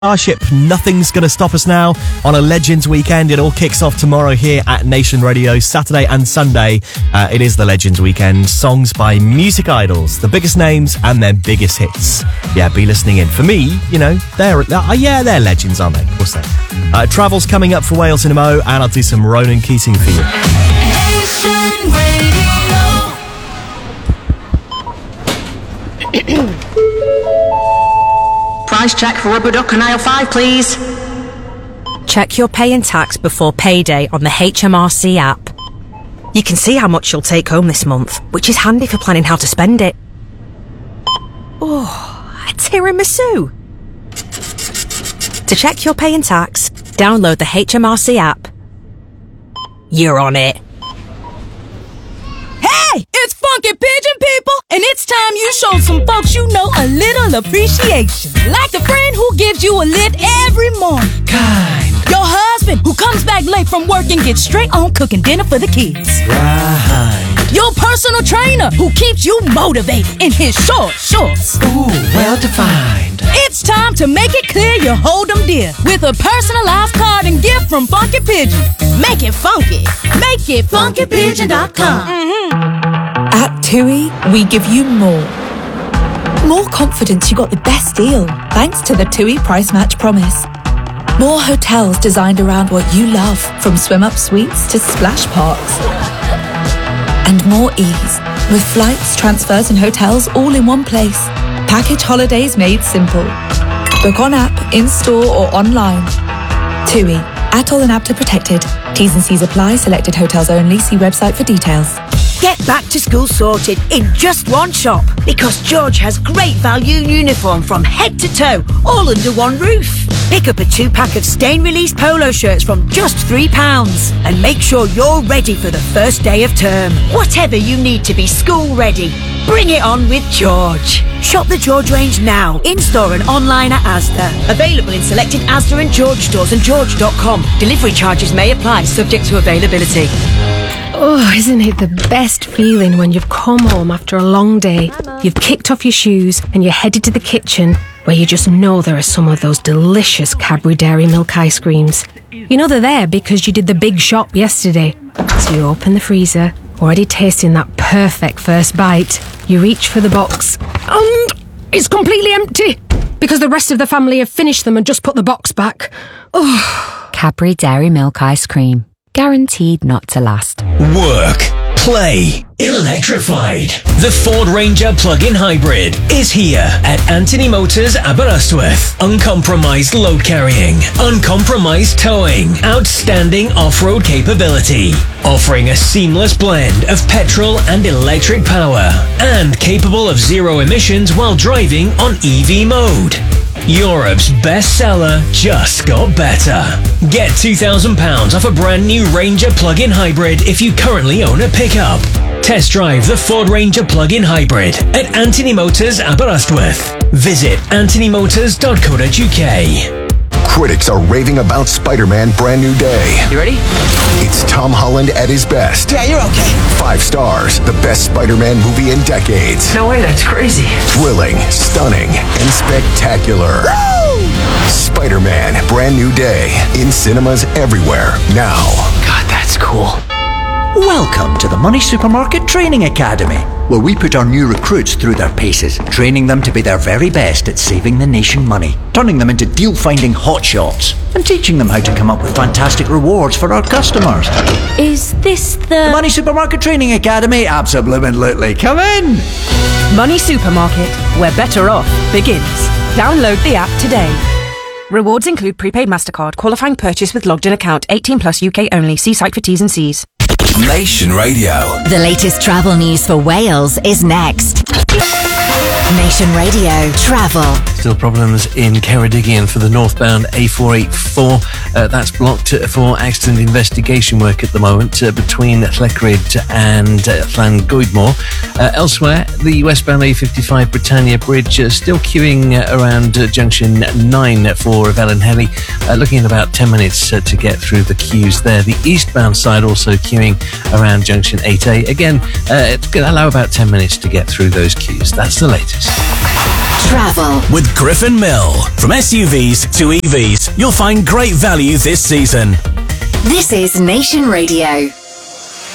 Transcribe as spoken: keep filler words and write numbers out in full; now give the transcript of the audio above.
Starship, Nothing's Gonna Stop Us Now on a Legends weekend. It all kicks off tomorrow here at Nation Radio, Saturday and Sunday. Uh, it is the Legends weekend. Songs by music idols, the biggest names and their biggest hits. Yeah, be listening in. For me, you know, they're uh, yeah, they're legends, aren't they? Of course they are. Uh, travel's coming up for Wales in a mo, and I'll do some Ronan Keating for you. Nation Radio. Price check for rubber duck and aisle five, please. Check your pay and tax before payday on the H M R C app. You can see how much you'll take home this month, which is handy for planning how to spend it. Oh, a tiramisu. To check your pay and tax, download the H M R C app. You're on it. Hey, it's Funky Pigeon people, and it's time you show some folks you know a little appreciation. Like the friend who gives you a lift every morning. Kind. Your husband who comes back late from work and gets straight on cooking dinner for the kids. Right. Your personal trainer who keeps you motivated in his short shorts. Ooh, well defined. It's time to make it clear you hold them dear with a personalized card and gift from Funky Pigeon. Make it funky. Make it funky pigeon dot com. Mm-hmm. At TUI, we give you more. More confidence you got the best deal, thanks to the TUI Price Match Promise. More hotels designed around what you love, from swim-up suites to splash parks. And more ease, with flights, transfers and hotels all in one place. Package holidays made simple. Book on app, in-store or online. TUI. Atoll and APTA protected. T's and C's apply. Selected hotels only. See website for details. Get back to school sorted in just one shop, because George has great value uniform from head to toe, all under one roof. Pick up a two-pack of stain-release polo shirts from just three pounds and make sure you're ready for the first day of term. Whatever you need to be school ready, bring it on with George. Shop the George range now, in-store and online at Asda. Available in selected Asda and George stores and george dot com. Delivery charges may apply, subject to availability. Oh, isn't it the best feeling when you've come home after a long day, you've kicked off your shoes and you're headed to the kitchen where you just know there are some of those delicious Cadbury Dairy Milk ice creams. You know they're there because you did the big shop yesterday. So you open the freezer, already tasting that perfect first bite. You reach for the box and it's completely empty because the rest of the family have finished them and just put the box back. Oh. Cadbury Dairy Milk ice cream. Guaranteed not to last. Work, play, electrified. The Ford Ranger plug-in hybrid is here at Anthony Motors Aberystwyth. Uncompromised load carrying, uncompromised towing, outstanding off-road capability, offering a seamless blend of petrol and electric power, and capable of zero emissions while driving on E V mode. Europe's bestseller just got better. Get two thousand pounds off a brand new Ranger plug-in hybrid if you currently own a pickup. Test drive the Ford Ranger plug-in hybrid at Anthony Motors Aberystwyth. Visit anthony motors dot co dot uk. Critics are raving about Spider-Man Brand New Day. You ready? It's Tom Holland at his best. Yeah, you're okay. Five stars, the best Spider-Man movie in decades. No way, that's crazy. Thrilling, stunning, and spectacular. Woo! Spider-Man Brand New Day, in cinemas everywhere, now. God, that's cool. Welcome to the Money Supermarket Training Academy, where we put our new recruits through their paces, training them to be their very best at saving the nation money, turning them into deal-finding hotshots, and teaching them how to come up with fantastic rewards for our customers. Is this the... The Money Supermarket Training Academy? Absolutely. Come in! Money Supermarket, where better off begins. Download the app today. Rewards include prepaid MasterCard, qualifying purchase with logged in account, eighteen plus U K only. See site for T's and C's. Nation Radio. The latest travel news for Wales is next. Nation Radio Travel. Still problems in Ceredigion for the northbound A four eighty-four. Uh, that's blocked for accident investigation work at the moment uh, between Llecryd and uh, Llangoedmor. Uh, elsewhere, the westbound A fifty-five Britannia Bridge uh, still queuing uh, around uh, junction nine for Felinheli, uh, looking at about ten minutes uh, to get through the queues there. The eastbound side also queuing around junction eight A. Again, uh, it's going to allow about ten minutes to get through those queues. That's the latest. Travel. With Griffin Mill. From S U Vs to E Vs, you'll find great value this season. This is Nation Radio.